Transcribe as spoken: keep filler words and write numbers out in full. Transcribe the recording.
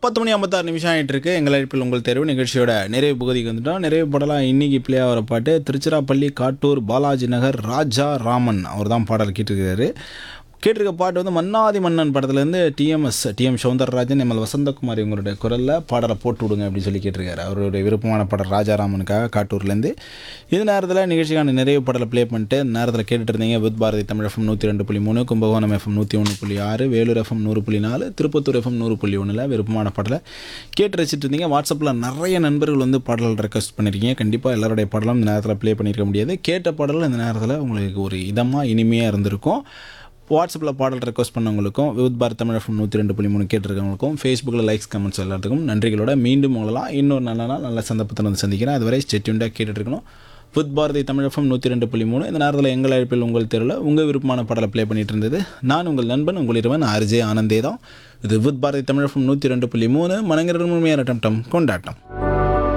பத்து மணி ஐம்பத்தாறு நிமிஷம் ஆகிட்டு இருக்கு. எங்கள் அழைப்பில் உங்கள் தேர்வு நிகழ்ச்சியோட நிறைவு பகுதிக்கு வந்துட்டோம். நிறைவு படலாம் இன்னைக்கு பிளே ஆகிற பாட்டு திருச்சிராப்பள்ளி காட்டூர் பாலாஜி நகர் ராஜா ராமன் அவர் தான் பாடல் கேட்டிருக்காரு. கேட்டிருக்க பாட்டு வந்து மன்னாதி மன்னன் படத்துலேருந்து TMS DM Soundararajan ML Vasanthakumar இவங்களுடைய குரலில் பாடலை போட்டு விடுங்க அப்படின்னு சொல்லி கேட்டிருக்காரு. அவருடைய விருப்பமான பாடல் ராஜாராமனுக்காக காட்டூர்லேருந்து. இது நேரத்தில் நிகழ்ச்சிக்கான நிறைவு பாடலை ப்ளே பண்ணிட்டு நேரத்தில் கேட்டுட்டு இருந்தீங்க. வித் பாரதி தமிழ் எஃப்எம் நூற்றி ரெண்டு புள்ளி மூணு, கும்பகோணம் எஃப்எம் நூற்றி ஒன்று புள்ளி ஆறு, வேலூர் எஃப்எம் நூறு புள்ளி நாலு, திருப்பத்தூர் எஃப்எம் நூறு புள்ளி ஒன்றில் விருப்பமான பாடலை கேட்டு ரசிச்சுட்டு இருந்தீங்க. வாட்ஸ்அப்பில் நிறைய நண்பர்கள் வந்து பாடல் ரெக்வஸ்ட் பண்ணியிருக்கீங்க. கண்டிப்பாக எல்லாருடைய பாடலும் இந்த நேரத்தில் ப்ளே பண்ணியிருக்க முடியாது. கேட்ட பாடலும் இந்த நேரத்தில் உங்களுக்கு ஒரு இதமாக இனிமையாக இருந்திருக்கும். வாட்ஸ்அப்பில் பாடல் request பண்ணவங்களுக்கும் with Bharat Tamil FM நூற்றி ரெண்டு புள்ளி மூணு கேட்டிருக்கவங்களுக்கும் ஃபேஸ்புக்கில் லைக்ஸ் கமெண்ட்ஸ் எல்லாத்துக்கும் நன்றிகளோட மீண்டும் உங்களெல்லாம் இன்னொரு நல்ல நாள் நல்ல சந்தர்ப்பத்தில் வந்து சந்திக்கிறேன். அதுவரை ஸ்டெட்யூண்டாக கேட்டுட்டு இருக்கணும். வித் பாரதி தமிழ் எஃப்எம் நூற்றி ரெண்டு புள்ளி மூணு. இந்த நேரத்தில் எங்கள் அழைப்பில் உங்கள் தெருவில் உங்கள் விருப்பமான பாடலை ப்ளே பண்ணிட்டு இருந்தது நான் உங்கள் நண்பன் உங்கள் இருவன் ஆர்ஜே ஆனந்தே தான். இது வித் பாரதி தமிழ் எஃப்எம் நூற்றி ரெண்டு புள்ளி மூணு மனங்கிற முழுமையான டம் டம் கொண்டாட்டம்.